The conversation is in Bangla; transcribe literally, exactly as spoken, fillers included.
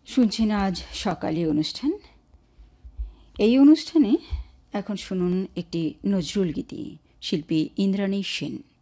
শুনছেন আজ সকালে অনুষ্ঠান। এই অনুষ্ঠানে এখন শুনুন একটি নজরুল গীতি, শিল্পী ইন্দ্রাণী সেন।